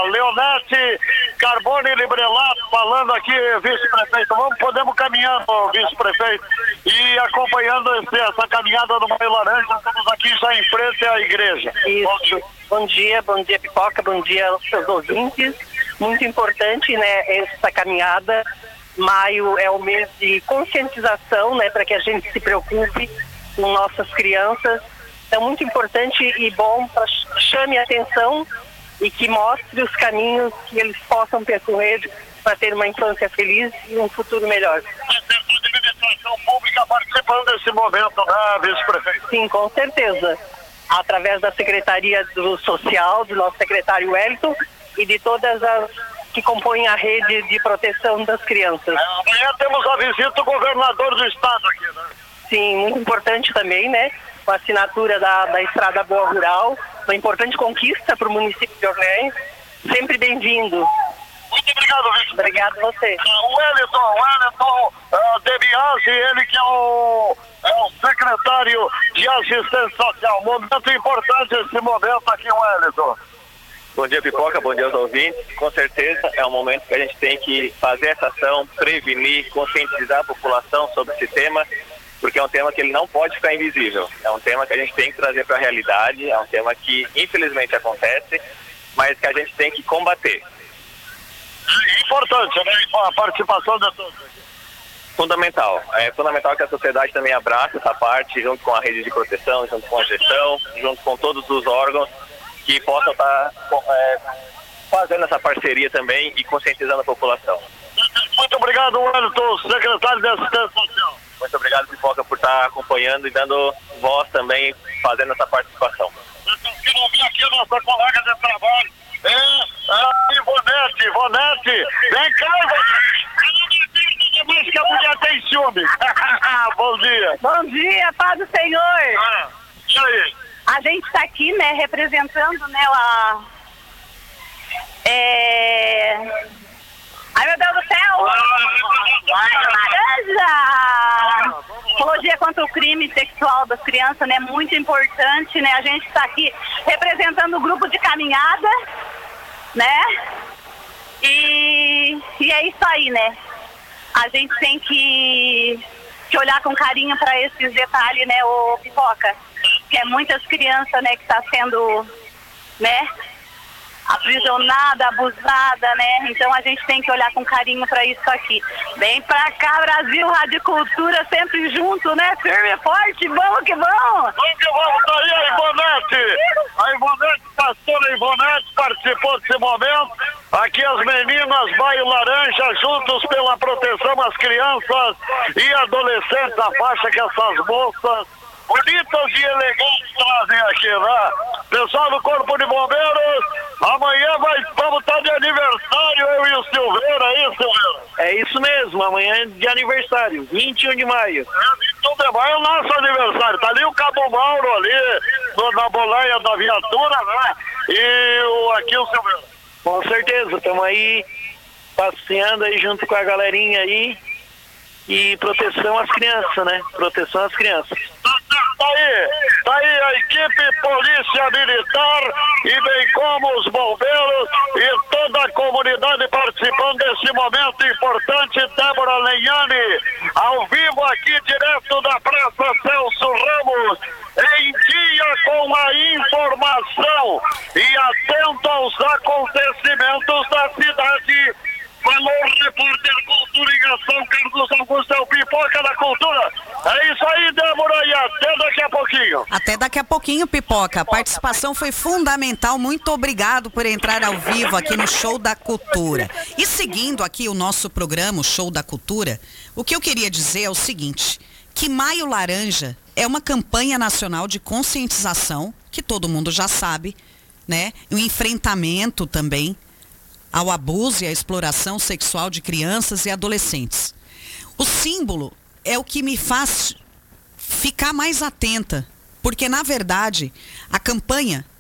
Leonete Carbone Librelato falando aqui, vice-prefeito. Podemos caminhando, vice-prefeito, e acompanhando essa caminhada do Maio Laranja. Estamos aqui já em frente à igreja. Isso. Bom dia, Pipoca, bom dia aos seus ouvintes. Muito importante, né, essa caminhada. Maio é o mês de conscientização, né, para que a gente se preocupe com nossas crianças. Então, muito importante e bom para que chame a atenção e que mostre os caminhos que eles possam percorrer para ter uma infância feliz e um futuro melhor. A administração pública participando desse momento, né, vice-prefeito? Sim, com certeza. Através da Secretaria do Social, do nosso secretário Wellington e de todas as que compõem a rede de proteção das crianças. Amanhã temos a visita do governador do estado aqui, né? Sim, muito importante também, né? Com a assinatura da Estrada Boa Rural, uma importante conquista para o município de Orleans. Sempre bem-vindo. Muito obrigado, Vitor. Obrigado a você. O Wellington Debiase, ele que é o secretário de assistência social. Momento importante esse momento aqui, Wellington. Bom dia, Pipoca, bom dia aos ouvintes. Com certeza é um momento que a gente tem que fazer essa ação, prevenir, conscientizar a população sobre esse tema, porque é um tema que ele não pode ficar invisível. É um tema que a gente tem que trazer para a realidade, é um tema que infelizmente acontece, mas que a gente tem que combater. Importante, né? A participação de todos. Fundamental. É fundamental que a sociedade também abrace essa parte, junto com a rede de proteção, junto com a gestão, junto com todos os órgãos que possam estar fazendo essa parceria também e conscientizando a população. Muito obrigado, Wellington, secretário de Assistência Social. Muito obrigado, Pipoca, por estar acompanhando e dando voz também, fazendo essa participação. Eu não vi aqui a nossa colega de trabalho, Ivonete, vem cá, mais que a mulher tem ciúme. Bom dia. Bom dia, paz do Senhor. E aí? A gente está aqui, né, representando, né, Ai, meu Deus do céu! Laranja! Apologia contra o crime sexual das crianças, né, muito importante, né, a gente está aqui representando o grupo de caminhada, né, e é isso aí, né, a gente tem que olhar com carinho para esses detalhes, né, ô Pipoca, que é muitas crianças, né, que está sendo, né, aprisionada, abusada, né? Então a gente tem que olhar com carinho para isso aqui. Vem pra cá, Brasil, Rádio Cultura, sempre junto, né? Firme e forte, vamos que vamos! Vamos que vamos, tá aí a Ivonete! A Ivonete, pastora Ivonete, participou desse momento. Aqui as meninas Maio Laranja, juntos pela proteção às crianças e adolescentes, a faixa que essas moças bonitas e elegantes trazem aqui, né? Pessoal do Corpo de Bombeiros, amanhã vamos estar de aniversário, eu e o Silveira, é isso, Silveira? É isso mesmo, amanhã é de aniversário, 21 de maio. 21 de maio é o nosso aniversário, tá ali o Cabo Mauro ali, na boleia da viatura, né? E aqui o Silveira. Com certeza, estamos aí passeando aí junto com a galerinha aí. E proteção às crianças, né? Proteção às crianças. Tá aí a equipe Polícia Militar e bem como os bombeiros e toda a comunidade participando desse momento importante. Débora Lenhani, ao vivo aqui direto da Praça Celso Ramos, em dia com a informação e atento aos acontecimentos da cidade. Falou o repórter Cultura em Ação, Carlos Augusto, é o Pipoca da Cultura. É isso aí, Débora, e até daqui a pouquinho. Até daqui a pouquinho, Pipoca. A participação foi fundamental. Muito obrigado por entrar ao vivo aqui no Show da Cultura. E seguindo aqui o nosso programa, o Show da Cultura, o que eu queria dizer é o seguinte, que Maio Laranja é uma campanha nacional de conscientização, que todo mundo já sabe, né? O enfrentamento também ao abuso e à exploração sexual de crianças e adolescentes. O símbolo é o que me faz ficar mais atenta, porque, na verdade, a campanha